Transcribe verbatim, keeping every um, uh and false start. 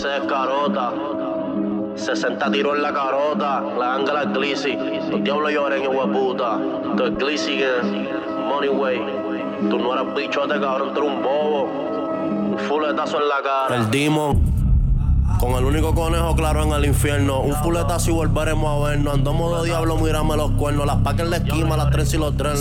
se descarota. sesenta tiros en la carota, la ganga la Glizzy. Los diablos lloren, hijo de puta. Tú es Glizzy que Money Way. Tú no eras bichote, cabrón, tú eres un bobo. Un fuletazo en la cara. El Demon. Con el único conejo claro en el infierno. Un fuletazo y volveremos a vernos. Ando modo diablo, mírame los cuernos. Las pacas en la esquina, las trenzas y los dreadlocks.